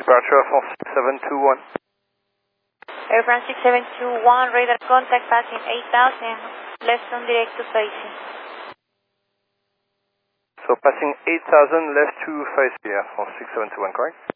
departure for 6721. Air France 6721, radar contact passing 8,000, left on direct to facing. So passing 8,000 left to face here for 6721, correct?